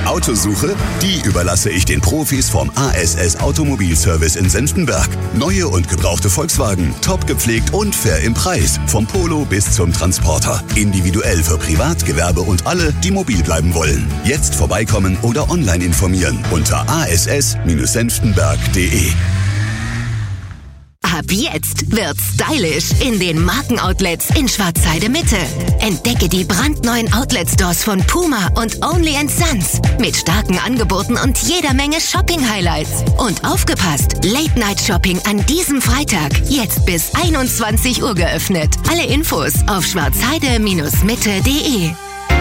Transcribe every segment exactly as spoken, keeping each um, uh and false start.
Autosuche? Die überlasse ich den Profis vom A S S Automobilservice in Senftenberg. Neue und gebrauchte Volkswagen, top gepflegt und fair im Preis. Vom Polo bis zum Transporter. Individuell für Privat, Gewerbe und alle, die mobil bleiben wollen. Jetzt vorbeikommen oder online informieren unter a s s senftenberg punkt d e. Ab jetzt wird's stylisch in den Markenoutlets in Schwarzheide Mitte. Entdecke die brandneuen Outlet-Stores von Puma und Only and Sons mit starken Angeboten und jeder Menge Shopping-Highlights. Und aufgepasst, Late-Night-Shopping an diesem Freitag, jetzt bis einundzwanzig Uhr geöffnet. Alle Infos auf schwarzheide Mitte punkt d e.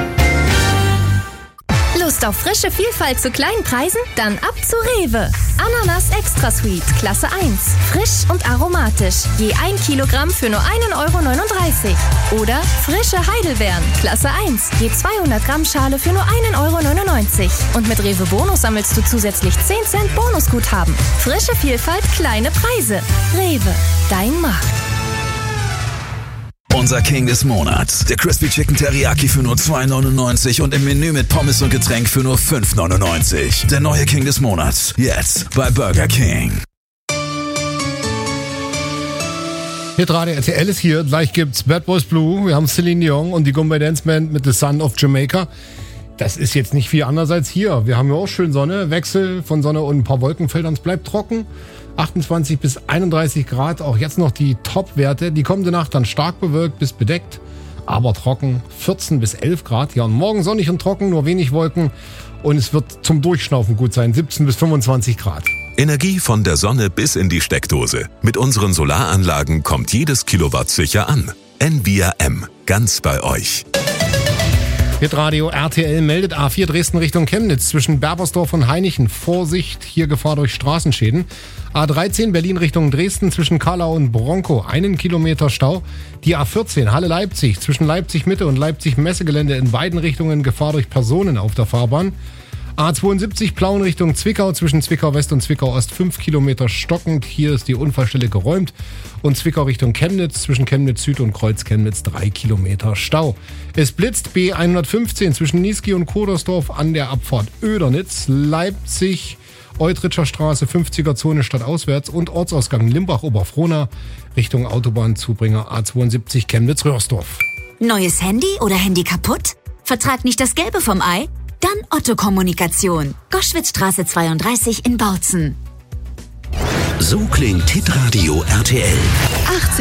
Lust auf frische Vielfalt zu kleinen Preisen? Dann ab zu Rewe. Ananas Extra Sweet, Klasse eins. Frisch und aromatisch. Je ein Kilogramm für nur ein Euro neununddreißig. Oder frische Heidelbeeren, Klasse eins. Je zweihundert Gramm Schale für nur ein Euro neunundneunzig. Und mit Rewe Bonus sammelst du zusätzlich zehn Cent Bonusguthaben. Frische Vielfalt, kleine Preise. Rewe, dein Markt. Unser King des Monats. Der Crispy Chicken Teriyaki für nur zwei neunundneunzig und im Menü mit Pommes und Getränk für nur fünf neunundneunzig. Der neue King des Monats. Jetzt bei Burger King. Hitradio R T L ist hier. Gleich gibt's Bad Boys Blue. Wir haben Celine Dion und die Goombay Dance Band mit The Son of Jamaica. Das ist jetzt nicht viel anders als hier. Wir haben ja auch schön Sonne. Wechsel von Sonne und ein paar Wolkenfeldern. Es bleibt trocken. achtundzwanzig bis einunddreißig Grad, auch jetzt noch die Top-Werte. Die kommende Nacht dann stark bewölkt bis bedeckt, aber trocken, vierzehn bis elf Grad. Ja, und morgen sonnig und trocken, nur wenig Wolken und es wird zum Durchschnaufen gut sein, siebzehn bis fünfundzwanzig Grad. Energie von der Sonne bis in die Steckdose. Mit unseren Solaranlagen kommt jedes Kilowatt sicher an. N V R M, ganz bei euch. Hitradio R T L meldet A vier Dresden Richtung Chemnitz zwischen Berbersdorf und Hainichen. Vorsicht, hier Gefahr durch Straßenschäden. A dreizehn Berlin Richtung Dresden zwischen Kallau und Bronkow, einen Kilometer Stau. Die A vierzehn Halle Leipzig zwischen Leipzig Mitte und Leipzig Messegelände in beiden Richtungen Gefahr durch Personen auf der Fahrbahn. A zweiundsiebzig Plauen Richtung Zwickau zwischen Zwickau West und Zwickau Ost fünf Kilometer stockend. Hier ist die Unfallstelle geräumt. Und Zwickau Richtung Chemnitz zwischen Chemnitz Süd und Kreuz Chemnitz drei Kilometer Stau. Es blitzt B hundertfünfzehn zwischen Niesky und Kodersdorf an der Abfahrt Oedernitz. Leipzig Eutritscher Straße fünfziger Zone stadtauswärts und Ortsausgang Limbach-Oberfrohna Richtung Autobahnzubringer A zweiundsiebzig Chemnitz-Röhrsdorf. Neues Handy oder Handy kaputt? Vertrag nicht das Gelbe vom Ei? Dann Otto Kommunikation. Goschwitzstraße zweiunddreißig in Bautzen. So klingt Hitradio R T L. achtzig